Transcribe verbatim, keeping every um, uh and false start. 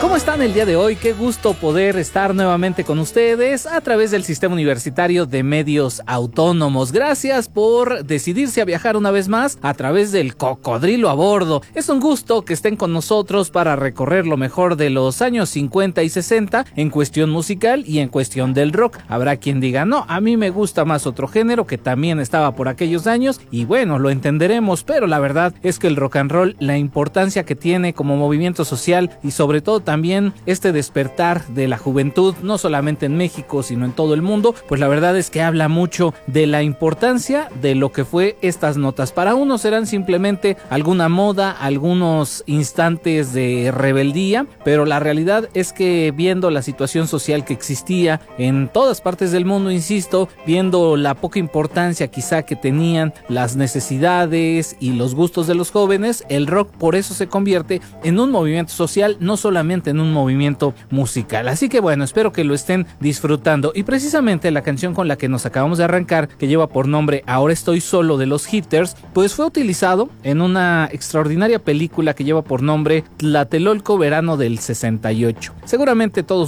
¿Cómo están el día de hoy? Qué gusto poder estar nuevamente con ustedes a través del Sistema Universitario de Medios Autónomos. Gracias por decidirse a viajar una vez más a través del cocodrilo a bordo. Es un gusto que estén con nosotros para recorrer lo mejor de los años cincuenta y sesenta en cuestión musical y en cuestión del rock. Habrá quien diga, no, a mí me gusta más otro género que también estaba por aquellos años, y bueno, lo entenderemos, pero la verdad es que el rock and roll, la importancia que tiene como movimiento social y sobre todo también También este despertar de la juventud, no solamente en México, sino en todo el mundo, pues la verdad es que habla mucho de la importancia de lo que fue estas notas. Para unos serán simplemente alguna moda, algunos instantes de rebeldía, pero la realidad es que viendo la situación social que existía en todas partes del mundo, insisto, viendo la poca importancia quizá que tenían las necesidades y los gustos de los jóvenes, el rock por eso se convierte en un movimiento social, no solamente en un movimiento musical. Así que bueno, espero que lo estén disfrutando. Y precisamente la canción con la que nos acabamos de arrancar, que lleva por nombre Ahora estoy solo, de los Hitters, pues fue utilizado en una extraordinaria película que lleva por nombre Tlatelolco Verano del sesenta y ocho. Seguramente todos